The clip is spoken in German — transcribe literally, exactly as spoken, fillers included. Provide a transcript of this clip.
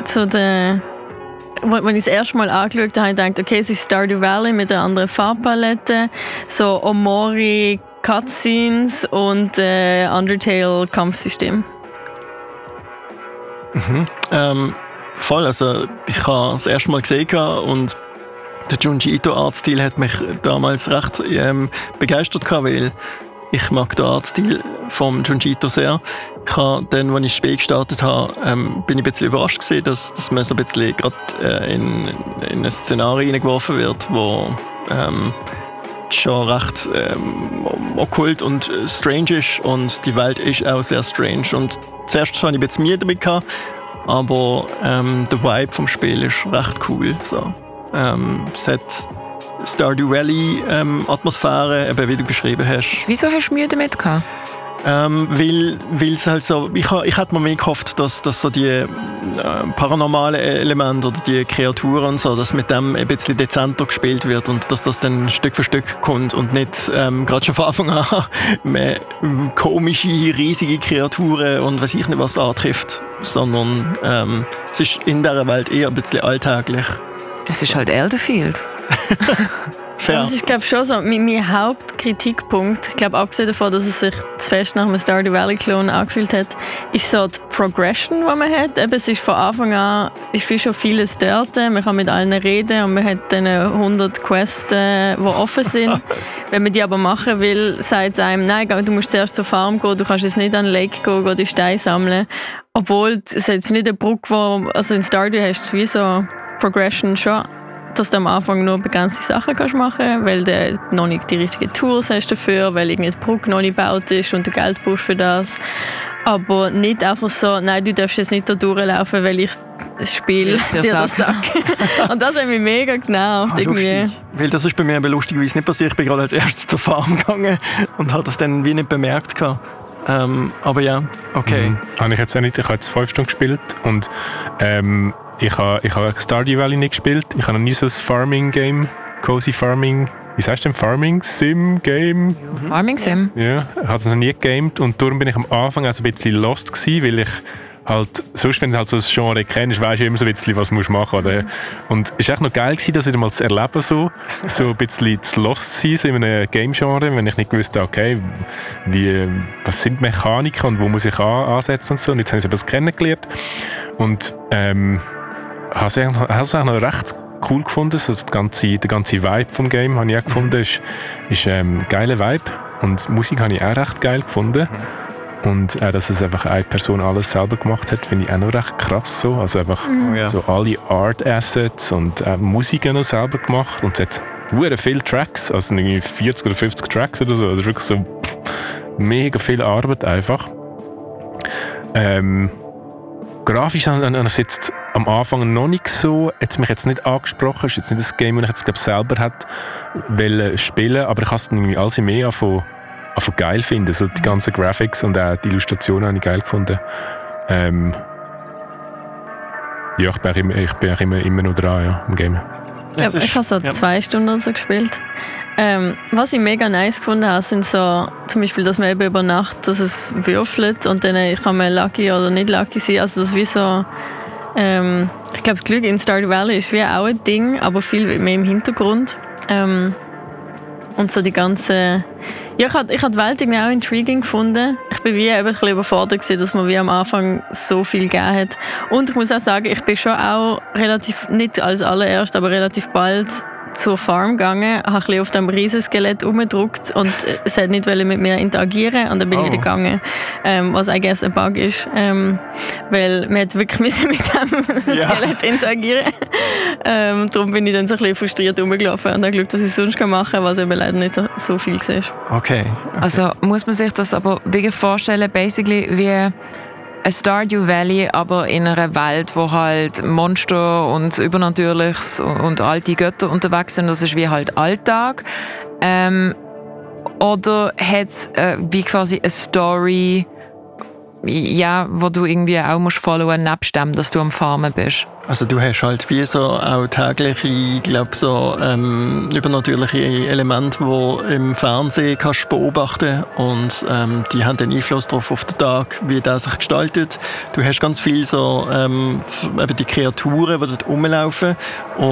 zu der... Als ich das erste Mal angeschaut habe, habe ich gedacht, okay, es ist Stardew Valley mit einer anderen Farbpalette, so Omori Cutscenes und äh, Undertale Kampfsystem. Mhm. Ähm, voll, also ich habe das erste Mal gesehen und der Junji Ito Artstil hat mich damals recht ähm, begeistert gehabt, weil ich mag den Artstil vom Junji Ito sehr. Ich habe dann, als ich das Spiel gestartet habe, ähm, bin ich ein bisschen überrascht gewesen, dass, dass man so ein bisschen gerade äh, in, in ein Szenario hineingeworfen wird, wo ähm, schon recht ähm, okkult und äh, strange ist und die Welt ist auch sehr strange. Und zuerst hatte ich ein bisschen Mühe damit gehabt, aber ähm, der Vibe vom Spiel ist recht cool. So. Ähm, es hat Stardew Valley ähm, Atmosphäre, eben wie du beschrieben hast. Wieso hast du Mühe damit gehabt? Ähm, weil, weil es halt so, ich, ich hätte mir mehr gehofft, dass, dass so die äh, paranormalen Elemente oder die Kreaturen so, dass mit dem ein bisschen dezenter gespielt wird und dass das dann Stück für Stück kommt und nicht ähm, gerade schon von Anfang an mehr komische, riesige Kreaturen und weiß ich nicht was antrifft, sondern ähm, es ist in dieser Welt eher ein bisschen alltäglich. Es ist halt Elderfield. Ja. Das ist, glaube ich, schon so mein, mein Hauptkritikpunkt. Ich glaube, abgesehen davon, dass es sich zu fest nach einem Stardew Valley-Klon angefühlt hat, ist so die Progression, die man hat. Eben, es ist von Anfang an ist wie schon vieles dort. Man kann mit allen reden und man hat dann hundert Quests, die offen sind. Wenn man die aber machen will, sagt es einem, nein, du musst zuerst zur Farm gehen, du kannst jetzt nicht an den Lake gehen, gehen die Steine sammeln. Obwohl, es jetzt nicht eine Brücke, wo, also in Stardew hast du wie so Progression schon, dass du am Anfang nur begrenzte Sachen kannst machen, weil du noch nicht die richtigen Tools hast dafür, weil irgendeine Brücke noch nicht gebaut ist und du Geld brauchst für das. Aber nicht einfach so, nein, du darfst jetzt nicht da durchlaufen, weil ich das Spiel dir das sage. Und das hat mich mega genervt. Ah, irgendwie. Weil das ist bei mir aber lustigerweise nicht passiert. Ich bin gerade als erstes zur Farm gegangen und habe das dann wie nicht bemerkt gehabt. Ähm, aber ja, okay. Mhm. Habe ich jetzt auch nicht. Ich habe jetzt fünf Stunden gespielt und ähm, ich habe ich habe Stardew Valley nicht gespielt. Ich habe noch nie so ein Farming-Game, Cozy Farming, wie heißt denn Farming-Sim-Game? Farming Sim? Ja, ich habe es noch nie gegamed und darum bin ich am Anfang auch so ein bisschen lost gewesen, weil ich halt, sonst wenn du halt so ein Genre kennst, weisst du immer so ein bisschen, was du machen musst. Oder? Und es war echt noch geil gewesen, das wieder mal zu erleben, so, so ein bisschen zu lost zu sein, so in einem Game-Genre, wenn ich nicht wusste, okay, wie, was sind Mechaniken und wo muss ich an, ansetzen und so. Und jetzt habe ich das kennengelernt und ähm, habe es eigentlich noch recht cool gefunden. So das ganze, der ganze Vibe vom Game habe ich auch gefunden, ist, ist ähm, ein geiler Vibe und die Musik habe ich auch recht geil gefunden. Und äh, dass es einfach eine Person alles selber gemacht hat, finde ich auch noch recht krass so. Also einfach oh, ja. so alle Art Assets und äh, Musik noch selber gemacht und es hat sehr viele Tracks, also irgendwie vierzig oder fünfzig Tracks oder so. Das ist wirklich so mega viel Arbeit einfach. Ähm, grafisch habe ich es jetzt am Anfang noch nicht so, hat mich jetzt nicht angesprochen, ist jetzt nicht das Game, das ich jetzt glaub, selber hätte spielen, aber ich habe es irgendwie alles mehr von einfach geil finden. So die ganzen Graphics und auch die Illustrationen habe ich geil gefunden. Ähm, ja, ich bin, immer, ich bin immer, immer noch dran ja, im Game. Ja, ich habe so ja. zwei Stunden oder so gespielt. Ähm, was ich mega nice gefunden habe, sind so zum Beispiel, dass man eben über Nacht, dass es würfelt und dann kann man lucky oder nicht lucky sein. Also das ist wie so, ähm, ich glaube, das Glück in Stardew Valley ist wie auch ein Ding, aber viel mehr im Hintergrund. Ähm, und so die ganze... Ja, ich habe ich hab die Welt irgendwie auch intriguing gefunden. Ich bin wie eben ein bisschen überfordert gewesen, dass man wie am Anfang so viel gegeben hat. Und ich muss auch sagen, ich bin schon auch relativ, nicht als allererst, aber relativ bald zur Farm gegangen, habe ein bisschen auf dem Riesenskelett rumgedrückt und es hat nicht mit mir interagieren und dann bin oh. ich wieder gegangen, ähm, was I guess ein Bug ist, ähm, weil man hat wirklich mit dem ja. Skelett interagieren. ähm, darum bin ich dann so ein bisschen frustriert rumgelaufen und habe geschaut, was ich sonst machen kann, was eben leider nicht so viel war. Okay. okay. Also muss man sich das aber wirklich vorstellen, basically wie ein Stardew Valley, aber in einer Welt, wo halt Monster und Übernatürliches und alte Götter unterwegs sind. Das ist wie halt Alltag. Ähm, oder hat es äh, wie quasi eine Story, ja, wo du irgendwie auch musst followen, nebst dem, dass du am Farmen bist. Also du hast halt wie so auch tägliche, ich glaube so ähm, übernatürliche Elemente, die im Fernsehen kannst beobachten und ähm, die haben den Einfluss darauf auf den Tag, wie der sich gestaltet. Du hast ganz viel so ähm, eben die Kreaturen, die dort rumlaufen.